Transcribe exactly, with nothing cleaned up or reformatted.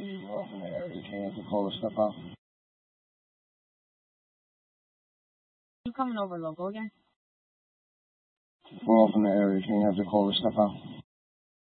We're off in the area. Can you have to call the stuff out? You coming over local again? We're off in the area. Can you have to call the stuff out?